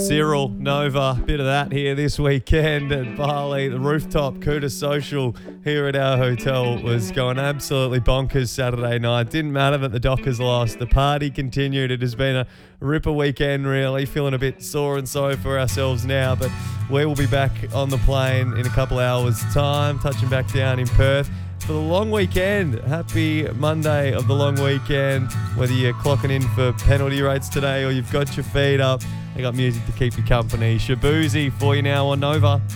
Cyril, Nova, bit of that here this weekend at Bali. The rooftop Kuta Social here at our hotel was going absolutely bonkers Saturday night. Didn't matter that the Dockers lost. The party continued. It has been a ripper weekend, really. Feeling a bit sore and sorry for ourselves now, but we will be back on the plane in a couple hours' time, touching back down in Perth for the long weekend. Happy Monday of the long weekend. Whether you're clocking in for penalty rates today or you've got your feet up, I got music to keep you company. Shabuzi for you now on Nova.